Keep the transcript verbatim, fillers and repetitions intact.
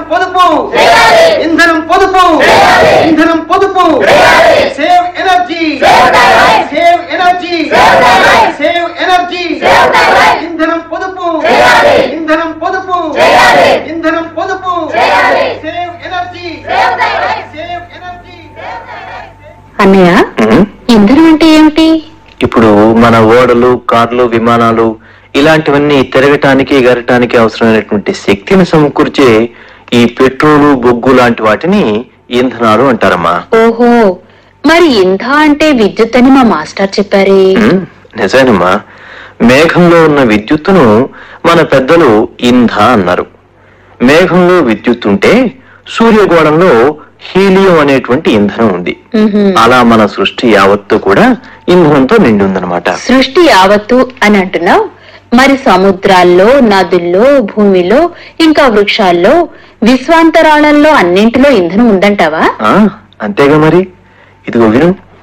పొదుపు ఇంధనం పొదుపు ఇంధనం పొదుపు save energy save energy save energy ఇంధనం పొదుపు ఇంధనం పొదుపు ఇంధనం పొదుపు సేవ్ ఎనర్జీ సేవ్ ఎనర్జీ. అన్నయ్య, ఇంధనం అంటే ఏమిటి? ఇప్పుడు మన ఓడలు, కార్లు, విమానాలు ఇలాంటివన్నీ తిరగటానికి ఎగరటానికి అవసరమైనటువంటి శక్తిని సమకూర్చే ఈ పెట్రోలు, బొగ్గు లాంటి వాటిని ఇంధనాలు అంటారమ్మా. ఓహో, మరి ఇంధ అంటే విద్యుత్ అని మా మాస్టర్ చెప్పారే. నిజానమ్మా, మేఘంలో ఉన్న విద్యుత్తును మన పెద్దలు ఇంధ అన్నారు. మేఘంలో విద్యుత్ ఉంటే సూర్యగోళంలో హీలియం అనేటువంటి ఇంధనం ఉంది. అలా మన సృష్టి యావత్తు కూడా ఇంధనంతో నిండి ఉందన్నమాట. సృష్టి యావత్తు అని అంటున్నావు, మరి సముద్రాల్లో, నదుల్లో, భూమిలో, ఇంకా వృక్షాల్లో, విశ్వాంతరాళంలో అన్నింటిలో ఇంధనం ఉందంటావా? అంతేగా మరి. ఇదిగో విను.